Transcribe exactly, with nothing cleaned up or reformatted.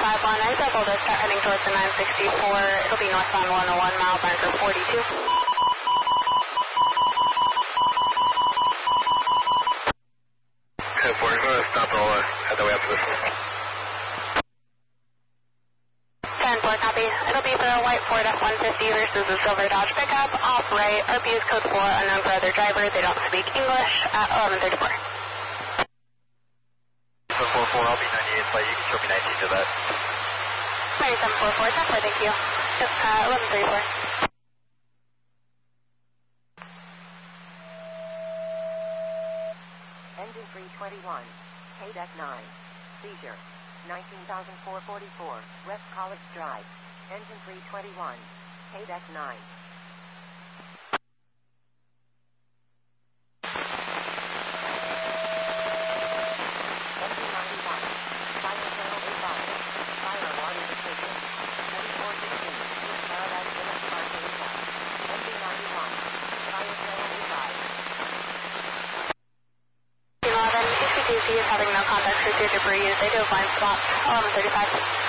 five one, I said we'll just start heading towards the nine sixty-four. It'll be northbound one oh one, mile marker forty-two. ten four, go ahead, stop and we'll head the way up to this one. ten four, copy. It'll be for a white Ford F one fifty versus a silver Dodge pickup. Off right, R P is code four, unknown for other driver. They don't speak English at eleven thirty-four. seven four four, I'll be ninety-eight flight. You can show me nineteen to that. ninety-seven four four, ten four, thank you. Just uh, eleven thirty-four. Engine three twenty-one, K D E C nine, seizure, nineteen thousand four hundred forty-four, West College Drive. Engine three twenty-one, K D E C nine. Engine ninety-one, fire channel revised, fire alarm indication, forty-four sixteen, East Paradise Village, Margarita. Engine ninety-one, fire channel revised. eleven, C C T C is having no contact with your debris. They do a blind spot, eleven thirty-five.